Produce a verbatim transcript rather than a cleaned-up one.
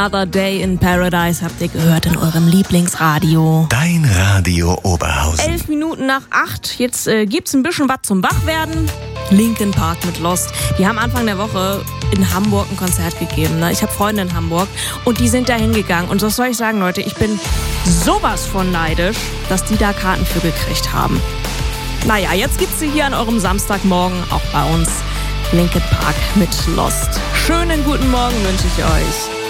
Another Day in Paradise habt ihr gehört in eurem Lieblingsradio. Dein Radio Oberhausen. Elf Minuten nach acht. Jetzt äh, gibt's ein bisschen was zum Wachwerden. Linkin Park mit Lost. Die haben Anfang der Woche in Hamburg ein Konzert gegeben. Ne? Ich habe Freunde in Hamburg und die sind da hingegangen. Und was soll ich sagen, Leute? Ich bin sowas von neidisch, dass die da Karten für gekriegt haben. Naja, jetzt gibt's sie hier an eurem Samstagmorgen auch bei uns. Linkin Park mit Lost. Schönen guten Morgen wünsche ich euch.